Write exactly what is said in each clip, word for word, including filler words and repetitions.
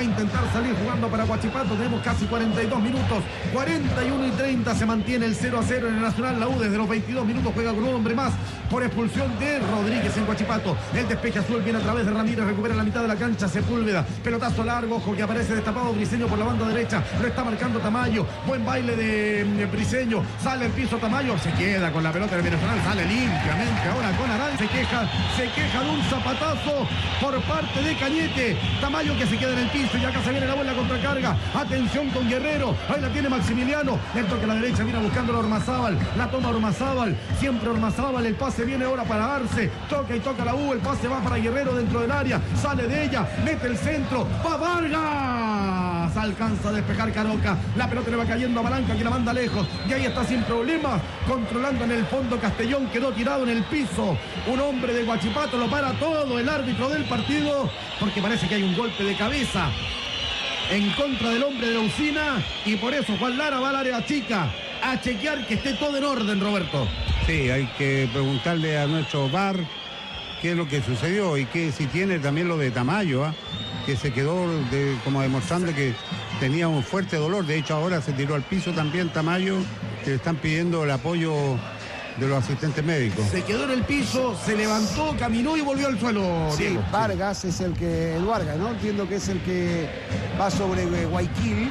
a intentar salir jugando para Huachipato. Tenemos casi cuarenta y dos minutos, cuarenta y uno y treinta, se mantiene el cero a cero en el Nacional. La U desde los veintidós minutos juega con un hombre más por expulsión de Rodríguez en Huachipato. El despeje azul viene a través de Ramírez, recupera la mitad de la cancha Sepúlveda, pelotazo largo, ojo que aparece destapado Briseño por la banda derecha, lo está marcando Tamayo, buen baile de, de Briseño, sale el piso Tamayo, se queda con la pelota del Nacional, sale limpiamente ahora con Arán, se queja, se queja de un zapatazo por parte de Cañete, Tamayo que se queda en el piso y acá se viene la buena contracarga, atención con Guerrero, ahí la tiene Maximiliano, el toque a la derecha, viene buscando a Ormazábal, la toma Ormazábal, siempre Ormazábal, el pase viene ahora para Arce, toca y toca la U, el pase va para Guerrero dentro del área, sale de ella, mete el centro, va Vargas, alcanza a despejar Caroca, la pelota le va cayendo a Malanca que la manda lejos, y ahí está sin problemas, controlando en el fondo Castellón, quedó tirado en el piso, un hombre de Huachipato, lo para todo el árbitro del partido, porque parece que hay un golpe de cabeza en contra del hombre de la Usina, y por eso Juan Lara va al área chica a chequear que esté todo en orden, Roberto. Sí, hay que preguntarle a nuestro V A R qué es lo que sucedió y que si tiene también lo de Tamayo, ¿eh? que se quedó de, como demostrando que tenía un fuerte dolor. De hecho, ahora se tiró al piso también Tamayo, que le están pidiendo el apoyo de los asistentes médicos. Se quedó en el piso, se levantó, caminó y volvió al suelo. Sí, Diego. Vargas sí. es el que, el Vargas, ¿no? Entiendo que es el que va sobre Guayaquil.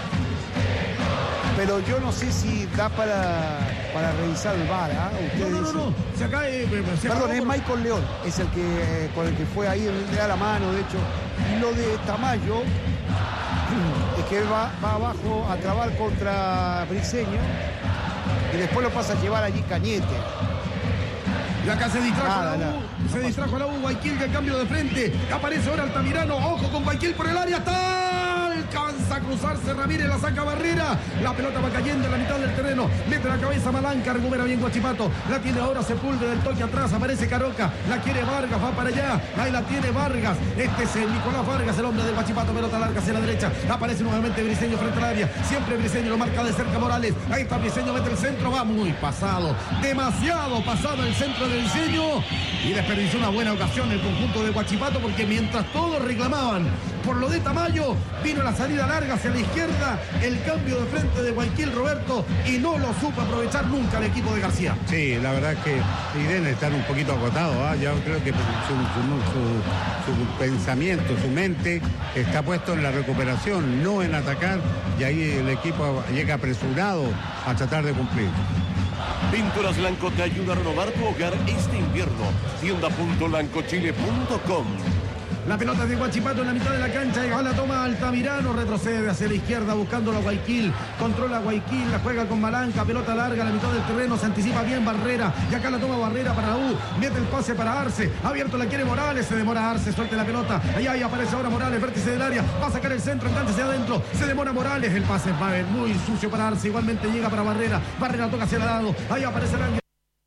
Pero yo no sé si da para, para revisar el V A R, ¿eh? No, no, no, no, se cae. Se Perdón, es por... Michael León, es el que con el que fue ahí, le da la mano, de hecho. Y lo de Tamayo es que él va, va abajo a trabar contra Briseño y después lo pasa a llevar allí Cañete. Y acá se distrajo Nada, la U, nada. se No distrajo la U, Guayaquil que cambio de frente, aparece ahora Altamirano, ojo con Guayaquil por el área, está, alcanza a cruzarse Ramírez, la saca Barrera, la pelota va cayendo en la mitad del terreno, mete la cabeza Malanca, recupera bien Huachipato, la tiene ahora Sepúlveda, del toque atrás, aparece Caroca, la quiere Vargas, va para allá, ahí la tiene Vargas, este es el Nicolás Vargas, el hombre del Huachipato, pelota larga hacia la derecha, aparece nuevamente Briseño frente al área, siempre Briseño lo marca de cerca Morales, ahí está Briseño, mete el centro, va muy pasado, demasiado pasado el centro de Briseño y desperdició una buena ocasión el conjunto de Huachipato, porque mientras todos reclamaban por lo de Tamayo, vino la salida larga hacia la izquierda, el cambio de frente de Guayaquil, Roberto, y no lo supo aprovechar nunca el equipo de García. Sí, la verdad es que deben estar un poquito agotados, ¿eh? Yo creo que su, su, su, su pensamiento, su mente está puesto en la recuperación, no en atacar, y ahí el equipo llega apresurado a tratar de cumplir. Pinturas Blanco te ayuda a renovar tu hogar este invierno. tienda punto blancochile punto com. La pelota de Huachipato en la mitad de la cancha, y la toma Altamirano, retrocede hacia la izquierda buscando a Guayaquil, controla Guayaquil, la juega con Malanca, pelota larga a la mitad del terreno, se anticipa bien Barrera, y acá la toma Barrera para la U, mete el pase para Arce, abierto la quiere Morales, se demora Arce, suelta la pelota, ahí, ahí aparece ahora Morales, vértice del área, va a sacar el centro, enganche hacia adentro, se demora Morales, el pase va muy sucio para Arce, igualmente llega para Barrera, Barrera toca hacia el lado, ahí aparece Arangui.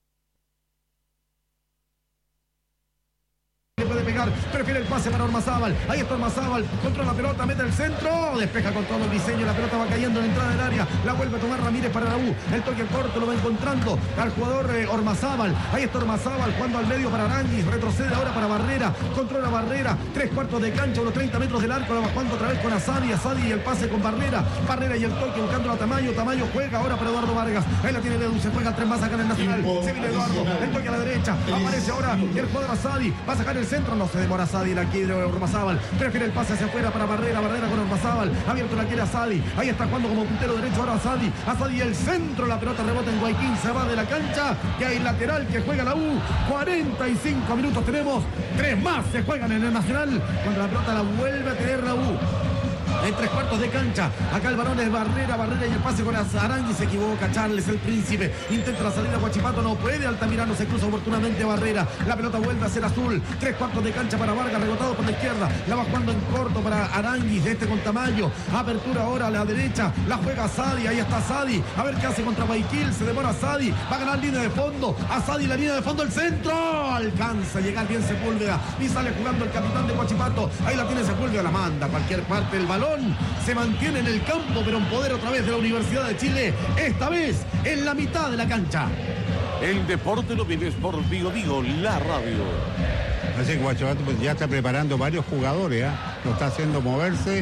Prefiere el pase para Ormazábal, ahí está Ormazábal, controla la pelota, mete el centro, despeja con todo el diseño, la pelota va cayendo en la entrada del área, la vuelve a tomar Ramírez para la U, el toque corto lo va encontrando al jugador eh, Ormazábal, ahí está Ormazábal, jugando al medio para Aranguis, retrocede ahora para Barrera, controla Barrera, tres cuartos de cancha, unos treinta metros del arco, la va jugando otra vez con Asadi, Asadi y el pase con Barrera, Barrera y el toque buscando a Tamayo, Tamayo juega ahora para Eduardo Vargas, ahí la tiene Edu, se juega tres más acá en el Nacional, se viene Eduardo, el toque a la derecha, aparece ahora el jugador Asadi, va a sacar el centro, no se demora Asadi, la quiere Ormazábal, prefiere el pase hacia afuera para Barrera, Barrera con Ormazábal, abierto la quiere Asadi, ahí está jugando como puntero derecho ahora Asadi, Asadi el centro, la pelota rebota en Guayaquil, se va de la cancha, y hay lateral que juega la U, cuarenta y cinco minutos tenemos, tres más se juegan en el Nacional, cuando la pelota la vuelve a tener la U. En tres cuartos de cancha, acá el varón es Barrera, Barrera y el pase con Arangui, se equivoca Charles, el príncipe, intenta la salida Huachipato, no puede, Altamirano se cruza oportunamente Barrera, la pelota vuelve a ser azul, tres cuartos de cancha para Vargas, rebotado por la izquierda, la va jugando en corto para Arangui, de este con Tamayo, apertura ahora a la derecha, la juega Sadi, ahí está Sadi, a ver qué hace contra Guayaquil, se demora Sadi, va a ganar línea de fondo, a Sadi la línea de fondo, el centro, alcanza a llegar bien Sepúlveda, y sale jugando el capitán de Huachipato, ahí la tiene Sepúlveda, la manda a cualquier parte, el balón se mantiene en el campo, pero en poder otra vez de la Universidad de Chile, esta vez en la mitad de la cancha. El deporte lo vives por Vigo Vigo, la radio. Así que Huachipato pues, ya está preparando varios jugadores, ¿eh? Lo está haciendo moverse